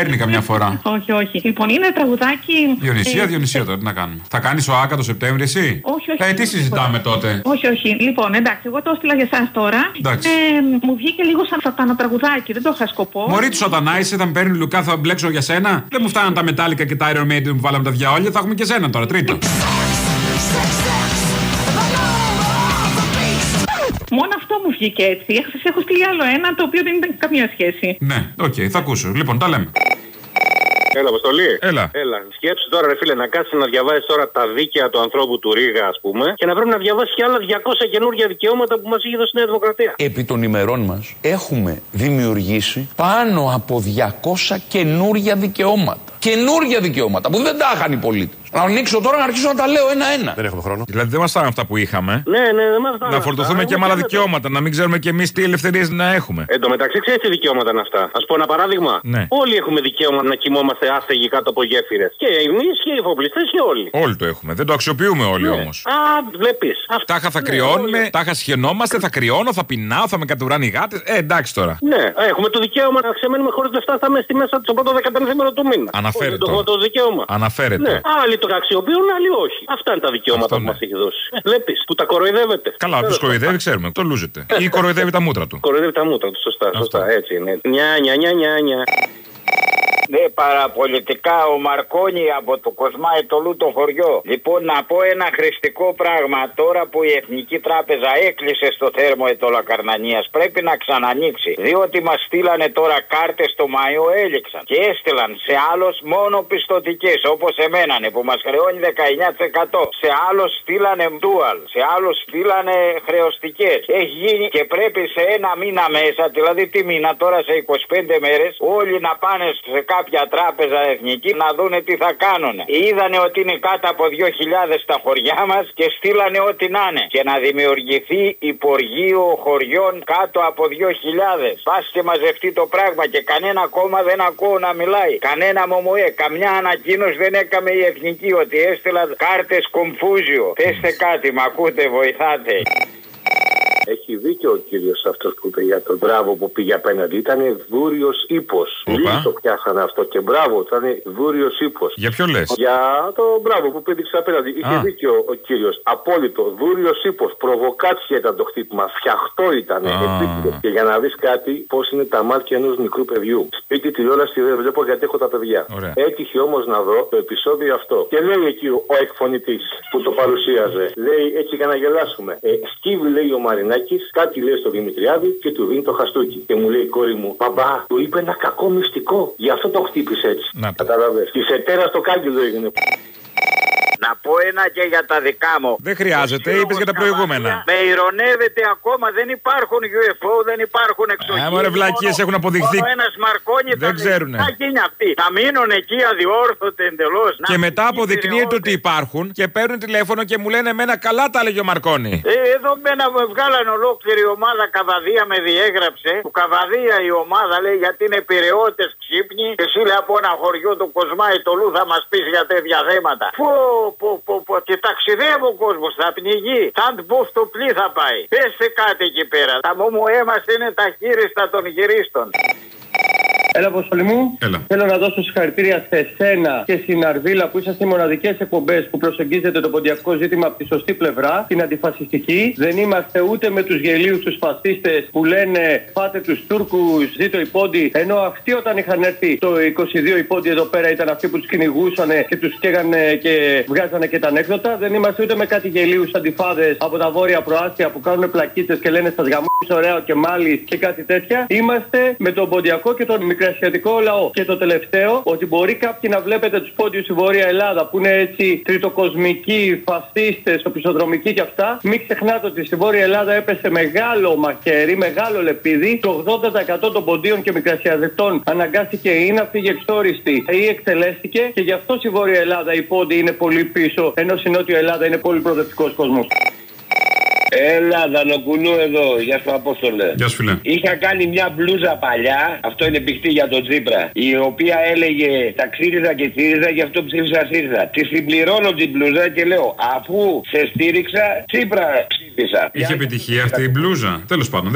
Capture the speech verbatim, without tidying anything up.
παίρνει καμιά φορά. Όχι, όχι. Λοιπόν, είναι τραγουδάκι. Διονυσία, ε, Διονυσία τώρα, τι να κάνουμε. Θα κάνει ο Άκα το Σεπτέμβρη, εσύ. Όχι, όχι. Ε, τι συζητάμε τότε. Όχι, όχι. Λοιπόν, εντάξει, εγώ το έστειλα για εσά τώρα. Εντάξει. Ε, μου βγήκε λίγο σαν σατανοτραγουδάκι, δεν το είχα σκοπό. Μωρή του σατανά, είσαι, θα με παίρνει Λουκά, θα μπλέξω για σένα. Δεν μου φτάνουν τα μετάλλικα και τα Iron Maiden που βάλαμε τα διαόλια, θα έχουμε και σένα τώρα, τρίτο. Μόνο αυτό μου βγήκε έτσι. Σα έχω στείλει άλλο ένα το οποίο δεν ήταν καμία σχέση. Ναι, οκ, okay, θα ακούσω. Λοιπόν, τα λέμε. Έλα, Αποστολή. Έλα. Έλα. Σκέψου τώρα, ρε φίλε, να κάτσει να διαβάσει τώρα τα δίκαια του ανθρώπου του Ρήγα, α πούμε, και να πρέπει να διαβάσει και άλλα διακόσια καινούργια δικαιώματα που μα είχε δώσει η Νέα Δημοκρατία. Επί των ημερών μα έχουμε δημιουργήσει πάνω από διακόσια καινούργια δικαιώματα. Καινούργια δικαιώματα που δεν τα είχαν οι πολίτες. Να ανοίξω τώρα να αρχίσω να τα λέω ένα-ένα. Δεν έχουμε χρόνο. Δηλαδή δεν μας φτάνουν αυτά που είχαμε. Ναι, ναι, δεν μας φτάνουν. Να φορτωθούμε και με άλλα δικαιώματα, να μην ξέρουμε κι εμείς τι ελευθερίες να έχουμε. Εν τω μεταξύ, ξέρεις τι δικαιώματα είναι αυτά. Ας πω ένα παράδειγμα. Ναι. Όλοι έχουμε δικαίωμα να κοιμόμαστε άστεγοι κάτω από γέφυρες. Και εμείς και οι εφοπλιστές και όλοι. Όλοι το έχουμε. Δεν το αξιοποιούμε όλοι, ναι, όμως. Α, βλέπεις. Τάχα θα ναι, κρυώνουμε, όλοι. Τάχα σχαινόμαστε, θα κρυώνω, θα πεινάω, θα με κατουράνε οι γάτες. Ε, εντάξει τώρα. Ναι, έχουμε το δικαίωμα να ξεμένουμε χωρίς λεφτά στα μέσα, μέσα στο πρώτο δεκαπέντε του μήνα. Αναφέρεται. Το, το δικαίωμα. Αναφέρεται. Ναι. Άλλοι το αξιοποιούν, άλλοι όχι. Αυτά είναι τα δικαιώματα αυτό, που ναι. μας έχει δώσει. Ε, βλέπεις, που τα κοροϊδεύετε. Καλά, του κοροϊδεύει, ξέρουμε. Το λούζεται. Ή κοροϊδεύει τα μούτρα του. Κοροϊδεύει τα μούτρα του, σωστά, σωστά. Έτσι είναι. Νιά, νιά, νιά, νιά, νιά. Ναι, παραπολιτικά ο Μαρκόνι από το Κοσμάι το Λού το χωριό. Λοιπόν, να πω ένα χρηστικό πράγμα. Τώρα που η Εθνική Τράπεζα έκλεισε στο θέρμο Ετωλακαρνανίας, πρέπει να ξανανοίξει. Διότι μας στείλανε τώρα κάρτες το Μάιο, έληξαν. Και έστειλαν σε άλλους μόνο πιστωτικές, όπως εμένα που μας χρεώνει δεκαεννιά τοις εκατό. Σε άλλους στείλανε dual, σε άλλους στείλανε χρεωστικές. Έχει γίνει και πρέπει σε ένα μήνα μέσα, δηλαδή τι μήνα τώρα σε είκοσι πέντε μέρες, όλοι να πάνε σε κάποια τράπεζα εθνική να δούνε τι θα κάνουνε. Είδανε ότι είναι κάτω από δύο χιλιάδες στα χωριά μας και στείλανε ό,τι να είναι. Και να δημιουργηθεί υπουργείο χωριών κάτω από δύο χιλιάδες. Πας και μαζευτεί το πράγμα και κανένα κόμμα δεν ακούω να μιλάει. Κανένα μομοέ, καμιά ανακοίνωση δεν έκαμε η εθνική ότι έστειλαν κάρτες κομφούζιο. Θέστε κάτι, μ' ακούτε, βοηθάτε. Έχει δίκιο ο κύριος αυτός που είπε για τον μπράβο που πήγε απέναντι. Ήταν δούριος ύπος. Λίγοι το πιάσανε αυτό και μπράβο, ήταν δούριος ύπος. Για ποιο λες? Για τον μπράβο που πήδηξε απέναντι. Είχε δίκιο ο κύριος. Απόλυτο. Δούριος ύπος. Προβοκάτσια ήταν το χτύπημα. Φτιαχτό ήταν. Και για να δεις κάτι, πώς είναι τα μάτια ενός μικρού παιδιού. Σπίτι τηλεόραση δεν βλέπω γιατί έχω τα παιδιά. Ωραία. Έτυχε όμως να δω το επεισόδιο αυτό. Και λέει εκεί ο εκφωνητής που το παρουσίαζε. Λέει έτσι για να γελάσουμε. Ε, Σκύβει λέει ο Μαρινάκης, κάτι λέει στο Δημητριάδη και του δίνει το χαστούκι. Και μου λέει η κόρη μου, μπαμπά, του είπε ένα κακό μυστικό. Γι' αυτό το χτύπησε έτσι. Καταλαβες. Τη ετέρα στο κάγκελο έγινε. Να πω ένα και για τα δικά μου. Δεν χρειάζεται, είπες για τα προηγούμενα. Με ηρωνεύεται ακόμα, δεν υπάρχουν γιου εφ ο, δεν υπάρχουν εξωγήινοι. Ε, μωρέ βλακίες έχουν αποδειχθεί. Μόνο ένας Μαρκόνι δεν ξέρουνε. Θα γίνει αυτή. Θα μείνουν εκεί αδιόρθωτοι εντελώς. Και μετά αποδεικνύεται ότι υπάρχουν και παίρνουν τηλέφωνο και μου λένε εμένα καλά τα έλεγε ο Μαρκόνι. Ε, εδώ μένα με βγάλανε ολόκληρη ομάδα Καβαδία με διέγραψε. Που Καβαδία η ομάδα λέει γιατί είναι πειραιώτες ξύπνοι. Και εσύ λέει από ένα χωριό του Κοσμάι το Λού θα μας πεις για τέτοια θέματα. Πω, πω, πω, πω. Και ταξιδεύει ο κόσμος, θα πνιγεί. Σαν το πλοίο θα πάει. Πέστε κάτι εκεί πέρα. Τα μομοέ μας είναι τα χείριστα των γυρίστων. Έλα, Αποστολή μου. Έλα. Θέλω να δώσω συγχαρητήρια σε σένα και στην Αρβίλα που είσαστε οι μοναδικές εκπομπές που προσεγγίζετε το ποντιακό ζήτημα από τη σωστή πλευρά, την αντιφασιστική. Δεν είμαστε ούτε με τους γελίους τους φασίστες που λένε πάτε τους Τούρκους, ζήτω οι πόντοι. Ενώ αυτοί όταν είχαν έρθει το είκοσι δύο οι πόντοι εδώ πέρα ήταν αυτοί που τους κυνηγούσαν και τους καίγανε και βγάζανε και τα ανέκδοτα. Δεν είμαστε ούτε με κάτι γελίους αντιφάδες από τα βόρεια προάστια που κάνουν πλακίτσες και λένε στα γαμμού ωραίο και μάλιστα και κάτι τέτοια. Είμαστε με τον ποντιακό και τον μικρασιατικό λαό. Και το τελευταίο, ότι μπορεί κάποιοι να βλέπετε τους πόντιους στη Βόρεια Ελλάδα που είναι έτσι τριτοκοσμικοί, φασίστες, οπισθοδρομικοί και αυτά. Μην ξεχνάτε ότι στη Βόρεια Ελλάδα έπεσε μεγάλο μαχαίρι, μεγάλο λεπίδι. Το ογδόντα τοις εκατό των ποντίων και μικρασιατικών αναγκάστηκε ή να φύγει εξόριστη ή εκτελέστηκε. Και γι' αυτό στη Βόρεια Ελλάδα οι πόντιοι είναι πολύ πίσω, ενώ στη Νότια Ελλάδα είναι πολύ προοδευτικός κόσμος. Έλα, Δανοκουνού εδώ. Γεια σου, Απόστολε. Γεια σου, φίλε. Είχα κάνει μια μπλούζα παλιά, αυτό είναι πηχτή για τον Τσίπρα, η οποία έλεγε ταξίριζα και ΣΥΡΙΖΑ, γι' αυτό ψήφισα ΣΥΡΙΖΑ. Τη συμπληρώνω την μπλούζα και λέω, αφού σε στήριξα, Τσίπρα ψήφισα. Είχε επιτυχία αυτή η μπλούζα. Τέλος πάντων.